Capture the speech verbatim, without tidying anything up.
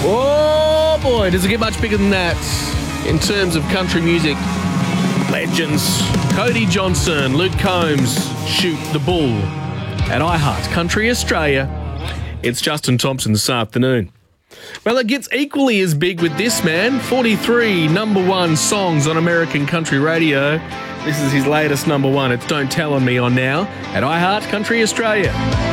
Oh boy, does it get much bigger than that in terms of country music legends? Cody Johnson, Luke Combs, Shoot the Bull at iHeart Country Australia. It's Justin Thompson this afternoon. Well, it gets equally as big with this man. forty-three number one songs on American country radio. This is his latest number one. It's Don't Tell On Me on now at iHeart Country Australia.